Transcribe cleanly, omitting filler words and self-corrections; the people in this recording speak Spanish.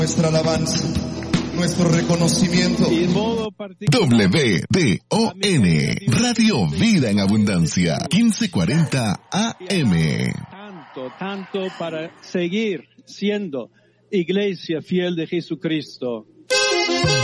Nuestra alabanza, nuestro reconocimiento. Y en modo particular, WDON, Radio Vida en Abundancia, 1540 AM. tanto para seguir siendo iglesia fiel de Jesucristo.